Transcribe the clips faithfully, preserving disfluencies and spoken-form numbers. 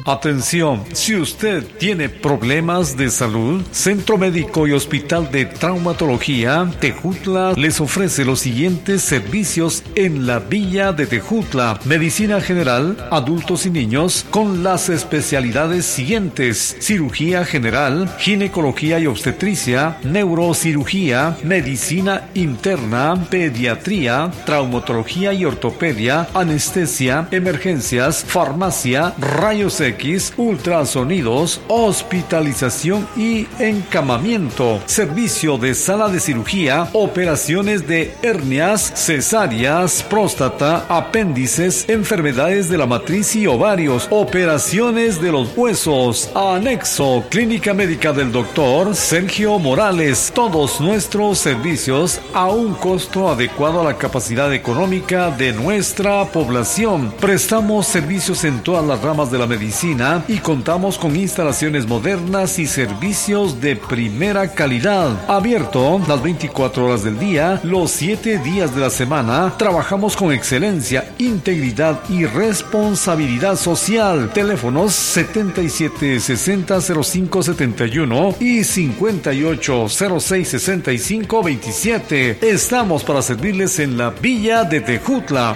Atención, si usted tiene problemas de salud, Centro Médico y Hospital de Traumatología Tejutla les ofrece los siguientes servicios en la Villa de Tejutla. Medicina general, adultos y niños, con las especialidades siguientes: cirugía general, ginecología y obstetricia, neurocirugía, medicina interna, pediatría, traumatología y ortopedia, anestesia, emergencias, farmacia, rayos X, ultrasonidos, hospitalización y encamamiento, servicio de sala de cirugía, operaciones de hernias, cesáreas, próstata, apéndices, enfermedades de la matriz y ovarios, operaciones de los huesos. Anexo, Clínica Médica del Doctor Sergio Morales. Todos nuestros servicios a un costo adecuado a la capacidad económica de nuestra población. Prestamos servicios en todas las ramas de la medicina y contamos con instalaciones modernas y servicios de primera calidad. Abierto las veinticuatro horas del día, los siete días de la semana. Trabajamos con excelencia, integridad y responsabilidad social. Teléfonos setenta y siete sesenta cero cinco setenta y uno y cincuenta y ocho cero seis sesenta y cinco veintisiete. Estamos para servirles en la Villa de Tejutla.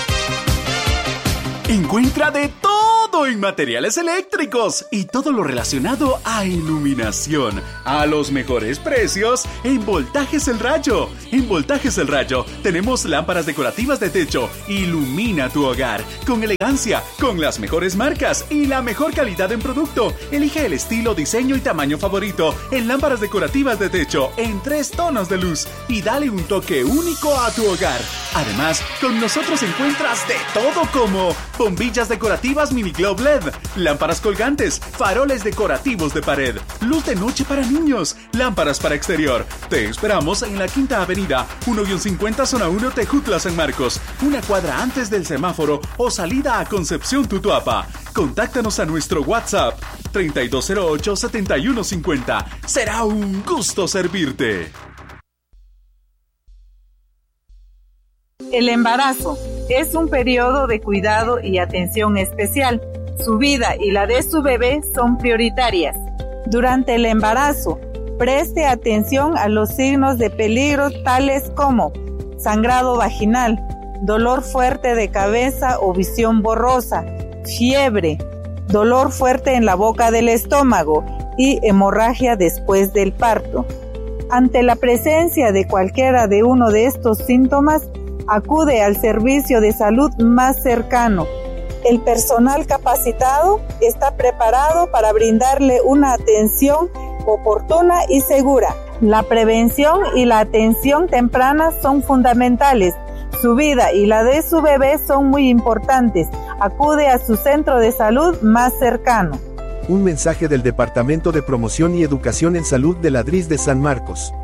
Encuentra de todo en materiales eléctricos y todo lo relacionado a iluminación a los mejores precios en Voltajes El Rayo. En Voltajes El Rayo tenemos lámparas decorativas de techo. Ilumina tu hogar con elegancia, con las mejores marcas y la mejor calidad en producto. Elige el estilo, diseño y tamaño favorito en lámparas decorativas de techo en tres tonos de luz y dale un toque único a tu hogar. Además, con nosotros encuentras de todo como bombillas decorativas mini globe L E D, lámparas colgantes, faroles decorativos de pared, luz de noche para niños, lámparas para exterior. Te esperamos en la Quinta Avenida, uno cincuenta Zona uno Tejutla San Marcos, una cuadra antes del semáforo o salida a Concepción Tutuapa. Contáctanos a nuestro WhatsApp treinta y dos cero ocho setenta y uno cincuenta. Será un gusto servirte. El embarazo es un periodo de cuidado y atención especial. Su vida y la de su bebé son prioritarias. Durante el embarazo, preste atención a los signos de peligro tales como sangrado vaginal, dolor fuerte de cabeza o visión borrosa, fiebre, dolor fuerte en la boca del estómago y hemorragia después del parto. Ante la presencia de cualquiera de uno de estos síntomas, acude al servicio de salud más cercano. El personal capacitado está preparado para brindarle una atención oportuna y segura. La prevención y la atención temprana son fundamentales. Su vida y la de su bebé son muy importantes. Acude a su centro de salud más cercano. Un mensaje del Departamento de Promoción y Educación en Salud de la D R I S de San Marcos.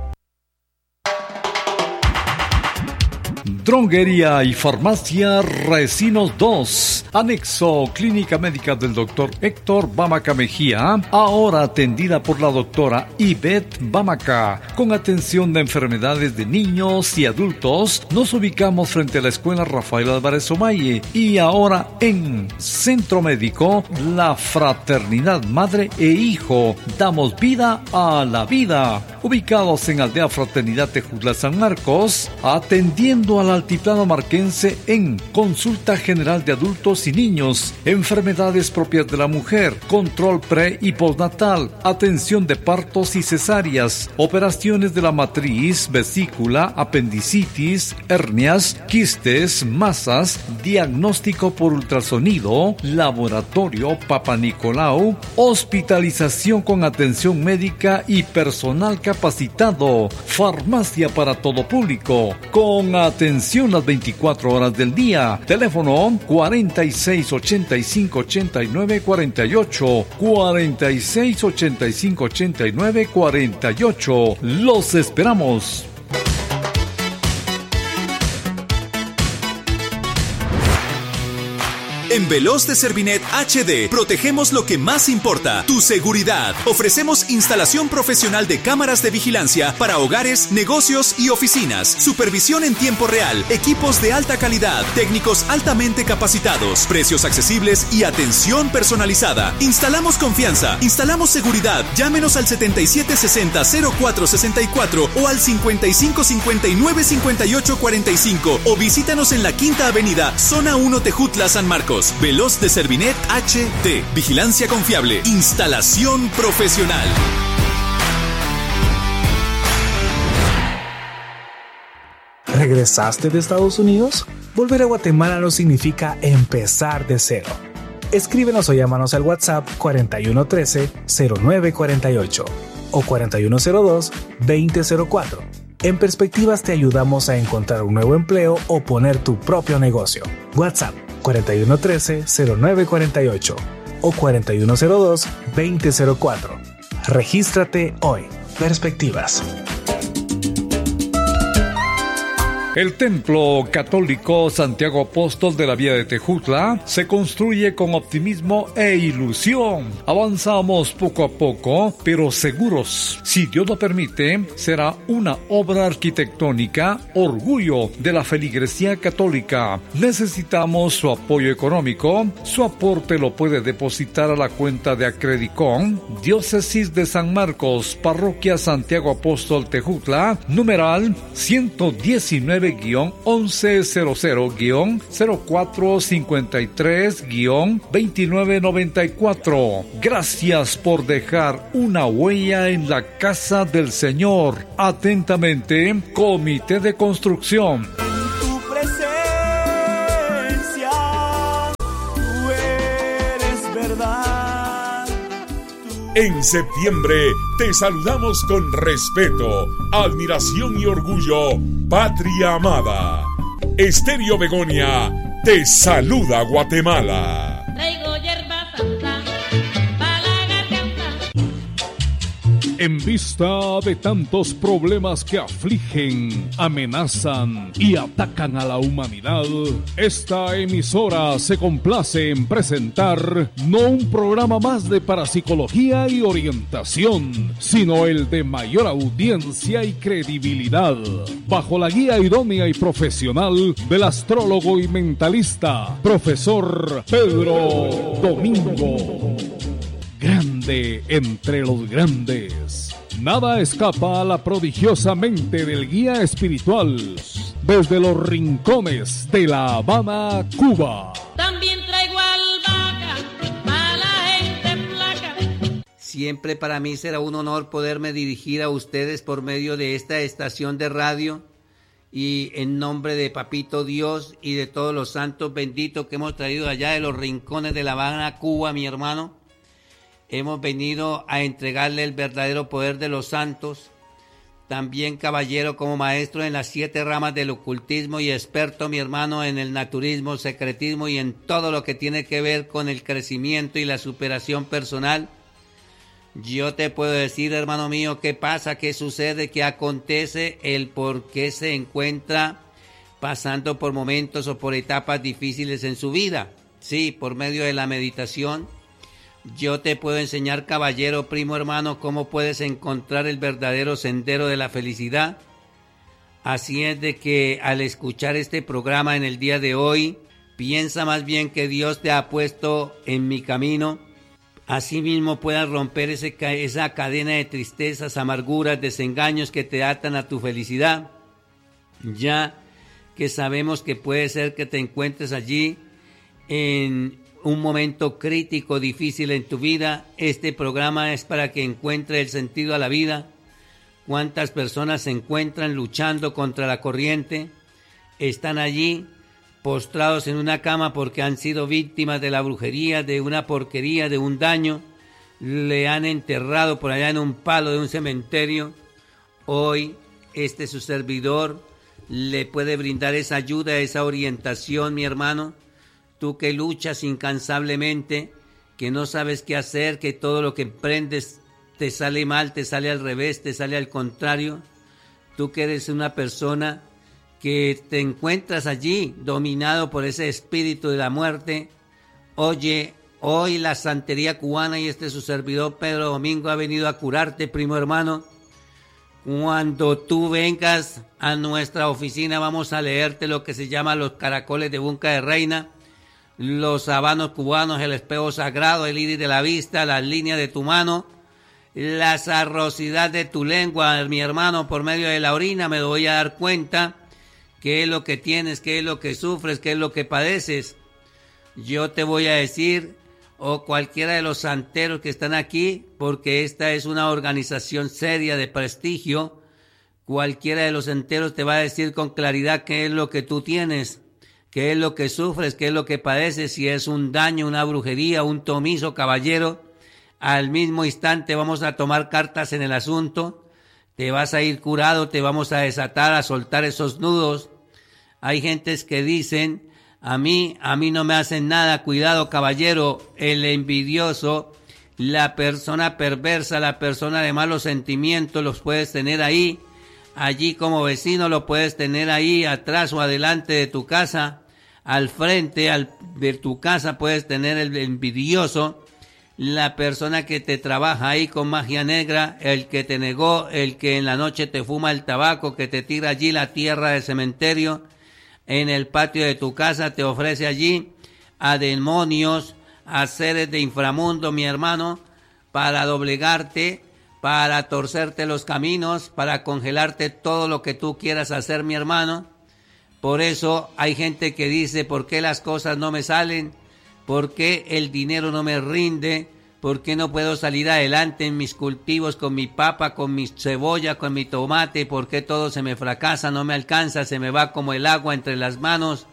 Droguería y Farmacia Resinos dos. Anexo Clínica Médica del doctor Héctor Bamaca Mejía, ahora atendida por la doctora Ivette Bamaca, con atención de enfermedades de niños y adultos. Nos ubicamos frente a la Escuela Rafael Álvarez Omaye y ahora en Centro Médico La Fraternidad Madre e Hijo. Damos vida a la vida. Ubicados en Aldea Fraternidad Tejutla San Marcos, atendiendo al altiplano marquense en consulta general de adultos y niños, enfermedades propias de la mujer, control pre y postnatal, atención de partos y cesáreas, operaciones de la matriz, vesícula, apendicitis, hernias, quistes, masas, diagnóstico por ultrasonido, laboratorio Papa Nicolau, hospitalización con atención médica y personal capacitado, farmacia para todo público, con atención las veinticuatro horas del día. Teléfono cuarenta y seis ochenta y cinco ochenta y nueve cuarenta y ocho, cuarenta y seis ochenta y cinco ochenta y nueve cuarenta y ocho. Los esperamos. En Veloz de Servinet H D protegemos lo que más importa, tu seguridad. Ofrecemos instalación profesional de cámaras de vigilancia para hogares, negocios y oficinas, supervisión en tiempo real, equipos de alta calidad, técnicos altamente capacitados, precios accesibles y atención personalizada. Instalamos confianza, instalamos seguridad. Llámenos al setenta y siete sesenta cero cuatro sesenta y cuatro o al cincuenta y cinco cincuenta y nueve cincuenta y ocho cuarenta y cinco o visítanos en la Quinta Avenida, Zona uno, Tejutla, San Marcos. Veloz de Servinet H D. Vigilancia confiable. Instalación profesional. ¿Regresaste de Estados Unidos? Volver a Guatemala no significa empezar de cero. Escríbenos o llámanos al WhatsApp cuarenta y uno trece cero nueve cuarenta y ocho o cuarenta y uno cero dos veinte cero cuatro. En Perspectivas te ayudamos a encontrar un nuevo empleo o poner tu propio negocio. WhatsApp cuarenta y uno trece cero nueve cuarenta y ocho o cuarenta y uno cero dos veinte cero cuatro. Regístrate hoy. Perspectivas. El Templo Católico Santiago Apóstol de la Vía de Tejutla se construye con optimismo e ilusión. Avanzamos poco a poco, pero seguros. Si Dios lo permite, será una obra arquitectónica, orgullo de la feligresía católica. Necesitamos su apoyo económico. Su aporte lo puede depositar a la cuenta de Acredicon, Diócesis de San Marcos, Parroquia Santiago Apóstol Tejutla, numeral ciento diecinueve guión once cero cero guión cero cuatro cincuenta y tres guión veintinueve noventa y cuatro. Gracias por dejar una huella en la casa del Señor. Atentamente, Comité de Construcción. Tu presencia, tú eres verdad. En septiembre te saludamos con respeto, admiración y orgullo, patria amada. Estéreo Begonia te saluda Guatemala. Traigo hierba santa para la garganta. En vista de tantos problemas que afligen, amenazan y atacan a la humanidad, esta emisora se complace en presentar no un programa más de parapsicología y orientación, sino el de mayor audiencia y credibilidad, bajo la guía idónea y profesional del astrólogo y mentalista, profesor Pedro Domingo. Grande entre los grandes. Nada escapa a la prodigiosa mente del guía espiritual desde los rincones de La Habana, Cuba. También traigo albahaca para la gente flaca. Siempre para mí será un honor poderme dirigir a ustedes por medio de esta estación de radio y en nombre de Papito Dios y de todos los santos benditos que hemos traído allá de los rincones de La Habana, Cuba, mi hermano. Hemos venido a entregarle el verdadero poder de los santos. También caballero como maestro en las siete ramas del ocultismo y experto, mi hermano, en el naturismo, secretismo y en todo lo que tiene que ver con el crecimiento y la superación personal. Yo te puedo decir, hermano mío, qué pasa, qué sucede, qué acontece, el por qué se encuentra pasando por momentos o por etapas difíciles en su vida. Sí, por medio de la meditación. Yo te puedo enseñar, caballero, primo hermano, cómo puedes encontrar el verdadero sendero de la felicidad. Así es de que al escuchar este programa en el día de hoy, piensa más bien que Dios te ha puesto en mi camino. Asimismo puedas romper ese, esa cadena de tristezas, amarguras, desengaños que te atan a tu felicidad. Ya que sabemos que puede ser que te encuentres allí en un momento crítico, difícil en tu vida, este programa es para que encuentre el sentido a la vida. ¿Cuántas personas se encuentran luchando contra la corriente? Están allí postrados en una cama porque han sido víctimas de la brujería, de una porquería, de un daño. Le han enterrado por allá en un palo de un cementerio. Hoy este su servidor le puede brindar esa ayuda, esa orientación, mi hermano. Tú que luchas incansablemente, que no sabes qué hacer, que todo lo que emprendes te sale mal, te sale al revés, te sale al contrario. Tú que eres una persona que te encuentras allí dominado por ese espíritu de la muerte, Oye, hoy la santería cubana y este su servidor Pedro Domingo ha venido a curarte, primo hermano. Cuando tú vengas a nuestra oficina vamos a leerte lo que se llama los caracoles de Bunca de Reina, los habanos cubanos, el espejo sagrado, el iris de la vista, las líneas de tu mano, la sarrosidad de tu lengua, mi hermano. Por medio de la orina me voy a dar cuenta qué es lo que tienes, qué es lo que sufres, qué es lo que padeces. Yo te voy a decir, o cualquiera de los santeros que están aquí, porque esta es una organización seria de prestigio, cualquiera de los santeros te va a decir con claridad qué es lo que tú tienes, qué es lo que sufres, qué es lo que padeces, si es un daño, una brujería, un tomizo, caballero. Al mismo instante vamos a tomar cartas en el asunto, te vas a ir curado, te vamos a desatar, a soltar esos nudos. Hay gentes que dicen, a mí, a mí no me hacen nada, cuidado caballero, el envidioso, la persona perversa, la persona de malos sentimientos, los puedes tener ahí, allí como vecino lo puedes tener ahí, atrás o adelante de tu casa, al frente al, de tu casa puedes tener el envidioso, la persona que te trabaja ahí con magia negra, el que te negó, el que en la noche te fuma el tabaco, que te tira allí la tierra del cementerio, en el patio de tu casa te ofrece allí a demonios, a seres de inframundo, mi hermano, para doblegarte, para torcerte los caminos, para congelarte todo lo que tú quieras hacer, mi hermano. Por eso hay gente que dice, ¿por qué las cosas no me salen? ¿Por qué el dinero no me rinde? ¿Por qué no puedo salir adelante en mis cultivos con mi papa, con mi cebolla, con mi tomate? ¿Por qué todo se me fracasa, no me alcanza, se me va como el agua entre las manos?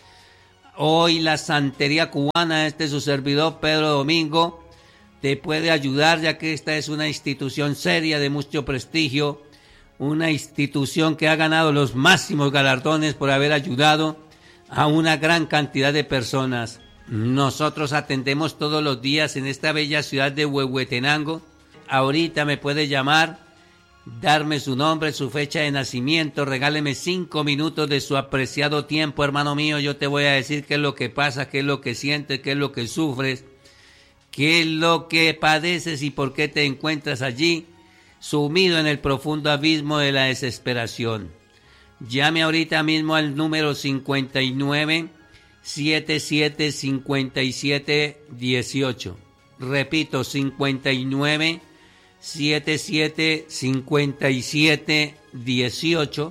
Hoy la santería cubana, este es su servidor Pedro Domingo, te puede ayudar, ya que esta es una institución seria de mucho prestigio, una institución que ha ganado los máximos galardones por haber ayudado a una gran cantidad de personas. Nosotros atendemos todos los días en esta bella ciudad de Huehuetenango. Ahorita me puede llamar, darme su nombre, su fecha de nacimiento, regáleme cinco minutos de su apreciado tiempo, hermano mío. Yo te voy a decir qué es lo que pasa, qué es lo que sientes, qué es lo que sufres, qué es lo que padeces y por qué te encuentras allí, sumido en el profundo abismo de la desesperación. Llame ahorita mismo al número cincuenta y nueve, setenta y siete, cincuenta y siete, dieciocho. Repito, cincuenta y nueve, setenta y siete, cincuenta y siete, dieciocho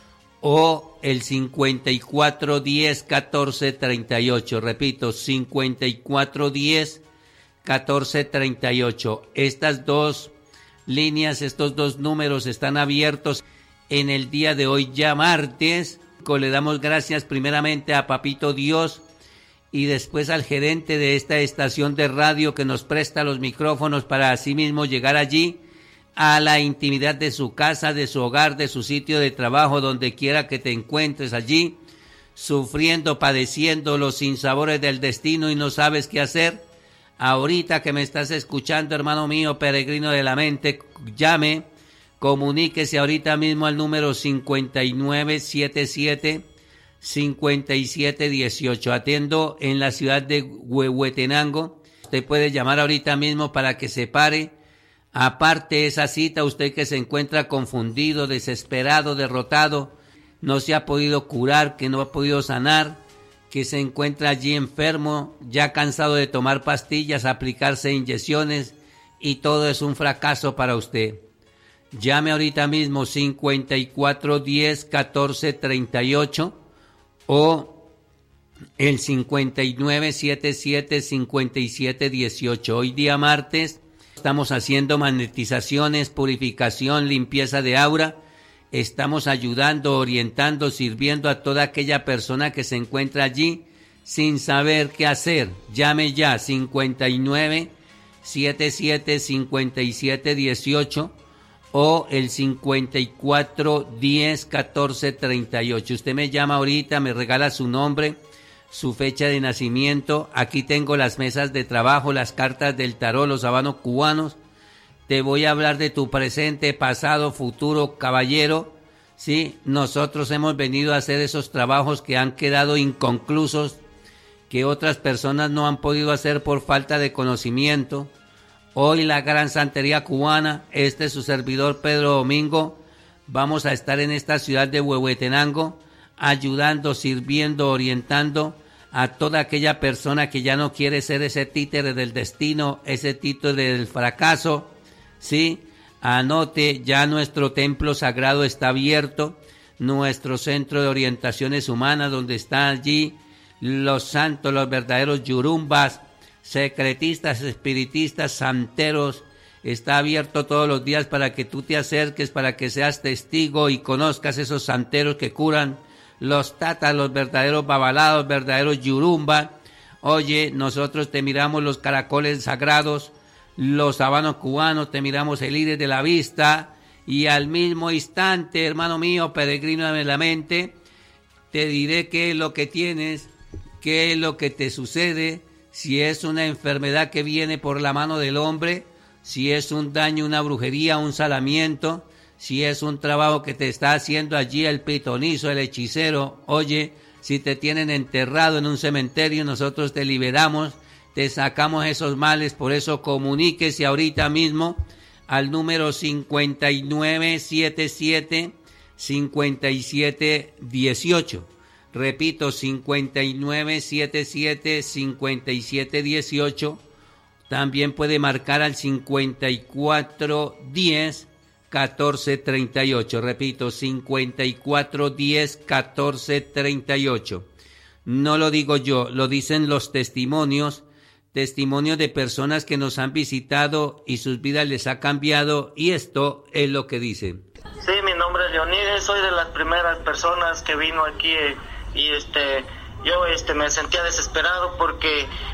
o el cincuenta y cuatro, diez, catorce, treinta y ocho. Repito, cincuenta y cuatro, diez, catorce, treinta y ocho. Estas dos líneas, estos dos números están abiertos en el día de hoy, ya martes. Le damos gracias primeramente a Papito Dios y después al gerente de esta estación de radio que nos presta los micrófonos para así mismo llegar allí a la intimidad de su casa, de su hogar, de su sitio de trabajo, donde quiera que te encuentres allí, sufriendo, padeciendo los sinsabores del destino y no sabes qué hacer. Ahorita que me estás escuchando, hermano mío, peregrino de la mente, llame, comuníquese ahorita mismo al número cincuenta y nueve, setenta y siete, cincuenta y siete, dieciocho. Atiendo en la ciudad de Huehuetenango. Usted puede llamar ahorita mismo para que se pare. Aparte esa cita, usted que se encuentra confundido, desesperado, derrotado, no se ha podido curar, que no ha podido sanar, que se encuentra allí enfermo, ya cansado de tomar pastillas, aplicarse inyecciones y todo es un fracaso para usted. Llame ahorita mismo cincuenta y cuatro, diez, catorce, treinta y ocho o el cincuenta y nueve, setenta y siete, cincuenta y siete, dieciocho. Hoy día martes estamos haciendo magnetizaciones, purificación, limpieza de aura. Estamos ayudando, orientando, sirviendo a toda aquella persona que se encuentra allí sin saber qué hacer. Llame ya cincuenta y nueve, setenta y siete, cincuenta y siete, dieciocho o el cincuenta y cuatro, diez, catorce, treinta y ocho. Usted me llama ahorita, me regala su nombre, su fecha de nacimiento. Aquí tengo las mesas de trabajo, las cartas del tarot, los habanos cubanos. Te voy a hablar de tu presente, pasado, futuro, caballero. Sí, nosotros hemos venido a hacer esos trabajos que han quedado inconclusos, que otras personas no han podido hacer por falta de conocimiento. Hoy la gran santería cubana, este es su servidor Pedro Domingo, vamos a estar en esta ciudad de Huehuetenango, ayudando, sirviendo, orientando a toda aquella persona que ya no quiere ser ese títere del destino, ese títere del fracaso, ¿sí? Anote, ya nuestro templo sagrado está abierto, nuestro centro de orientaciones humanas, donde están allí los santos, los verdaderos yurumbas, secretistas, espiritistas, santeros, está abierto todos los días para que tú te acerques, para que seas testigo y conozcas esos santeros que curan, los tatas, los verdaderos babalados, verdaderos yurumba. Oye, nosotros te miramos los caracoles sagrados, los habanos cubanos, te miramos el iris de la vista, y al mismo instante, hermano mío, peregrino de la mente, te diré qué es lo que tienes, qué es lo que te sucede, si es una enfermedad que viene por la mano del hombre, si es un daño, una brujería, un salamiento, si es un trabajo que te está haciendo allí el pitonizo, el hechicero. Oye, si te tienen enterrado en un cementerio, nosotros te liberamos, te sacamos esos males. Por eso comuníquese ahorita mismo al número cincuenta y nueve setenta y siete, cincuenta y siete dieciocho. Repito, cincuenta y nueve setenta y siete, cincuenta y siete dieciocho. También puede marcar al cincuenta y cuatro diez, catorce treinta y ocho. Repito, cincuenta y cuatro diez, catorce treinta y ocho. No lo digo yo, lo dicen los testimonios, testimonios de personas que nos han visitado y sus vidas les ha cambiado, y esto es lo que dicen. Sí, mi nombre es Leonides, soy de las primeras personas que vino aquí, eh, y este, yo este me sentía desesperado porque